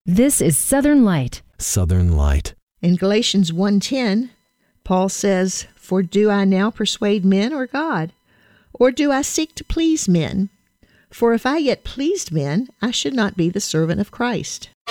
This is Southern Light. Southern Light. In Galatians 1:10, Paul says, "For do I now persuade men or God? Or do I seek to please men? For if I yet pleased men, I should not be the servant of Christ."